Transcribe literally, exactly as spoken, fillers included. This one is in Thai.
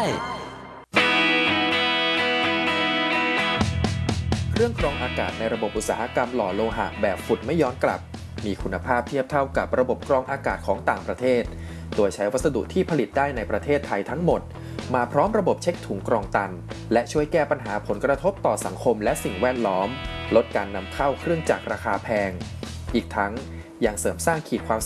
เครื่องกรองอากาศในระบบอุตสาหกรรมหล่อโลหะแบบฝุ่นไม่ย้อนกลับมีคุณภาพเทียบเท่ากับระบบกรองอากาศของต่างประเทศโดยใช้วัสดุที่ผลิตได้ในประเทศไทยทั้งหมดมาพร้อมระบบเช็คถุงกรองตันและช่วยแก้ปัญหาผลกระทบต่อสังคมและสิ่งแวดล้อมลดการนำเข้าเครื่องจักรราคาแพงอีกทั้งยังเสริมสร้างขีดความ